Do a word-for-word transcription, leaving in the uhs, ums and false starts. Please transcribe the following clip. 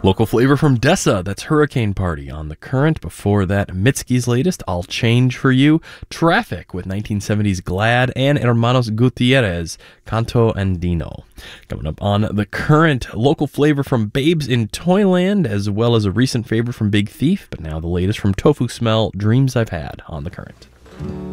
Local flavor from Dessa, that's Hurricane Party on The Current. Before that, Mitski's latest, I'll Change For You. Traffic with nineteen seventies Glad and Hermanos Gutierrez, Canto Andino. Coming up on The Current, local flavor from Babes in Toyland, as well as a recent favorite from Big Thief, but now the latest from Tofu Smell, Dreams I've Had on The Current.